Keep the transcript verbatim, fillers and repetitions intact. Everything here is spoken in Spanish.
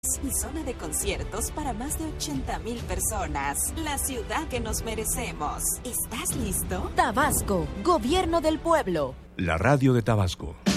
y zona de conciertos para más de ochenta mil personas. La ciudad que nos merecemos. ¿Estás listo? Tabasco, Gobierno del Pueblo. La radio de Tabasco.